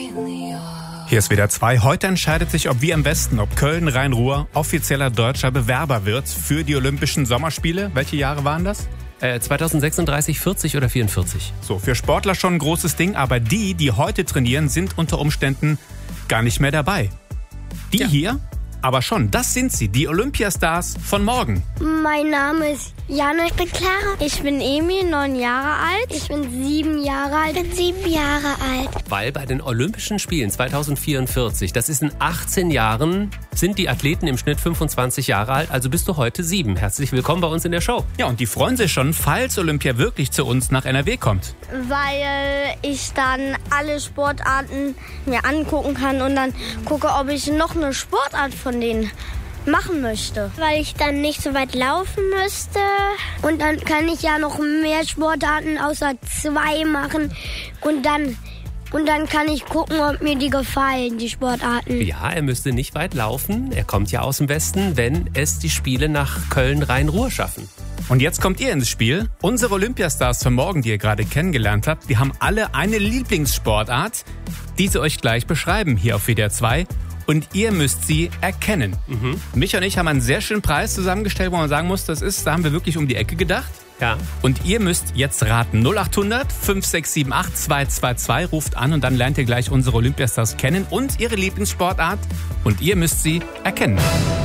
Hier ist WDR 2. Heute entscheidet sich, ob wir im Westen, ob Köln-Rhein-Ruhr offizieller deutscher Bewerber wird für die Olympischen Sommerspiele. Welche Jahre waren das? 2036, 40 oder 44? So, für Sportler schon ein großes Ding, aber die heute trainieren, sind unter Umständen gar nicht mehr dabei. Die hier aber schon, das sind sie, die Olympiastars von morgen. Mein Name ist Jana, ich bin Clara. Ich bin Emil, 9 Jahre alt. Ich bin 7 Jahre alt. Ich bin 7 Jahre alt. Weil bei den Olympischen Spielen 2044, das ist in 18 Jahren, sind die Athleten im Schnitt 25 Jahre alt, also bist du heute 7. Herzlich willkommen bei uns in der Show. Ja, und die freuen sich schon, falls Olympia wirklich zu uns nach NRW kommt. Weil ich dann alle Sportarten mir angucken kann und dann gucke, ob ich noch eine Sportart von denen machen möchte. Weil ich dann nicht so weit laufen müsste. Und dann kann ich ja noch mehr Sportarten außer 2 machen. Und dann kann ich gucken, ob mir die gefallen, die Sportarten. Ja, er müsste nicht weit laufen. Er kommt ja aus dem Westen, wenn es die Spiele nach Köln-Rhein-Ruhr schaffen. Und jetzt kommt ihr ins Spiel. Unsere Olympiastars von morgen, die ihr gerade kennengelernt habt, die haben alle eine Lieblingssportart, die sie euch gleich beschreiben hier auf WDR 2. Und ihr müsst sie erkennen. Mich und ich haben einen sehr schönen Preis zusammengestellt, wo man sagen muss, da haben wir wirklich um die Ecke gedacht. Ja. Und ihr müsst jetzt raten. 0800 5678 222 ruft an und dann lernt ihr gleich unsere Olympiastars kennen und ihre Lieblingssportart. Und ihr müsst sie erkennen.